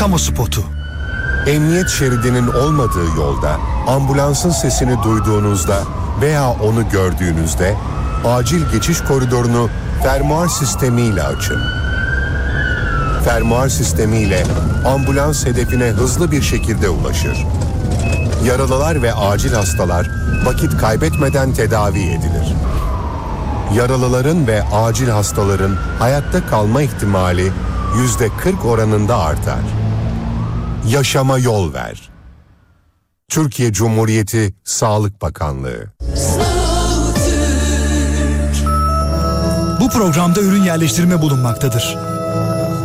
kamu spotu. Emniyet şeridinin olmadığı yolda ambulansın sesini duyduğunuzda veya onu gördüğünüzde acil geçiş koridorunu fermuar sistemiyle açın. Fermuar sistemiyle ambulans hedefine hızlı bir şekilde ulaşır. Yaralılar ve acil hastalar vakit kaybetmeden tedavi edilir. Yaralıların ve acil hastaların hayatta kalma ihtimali %40 oranında artar. Yaşama yol ver. Türkiye Cumhuriyeti Sağlık Bakanlığı. Bu programda ürün yerleştirme bulunmaktadır.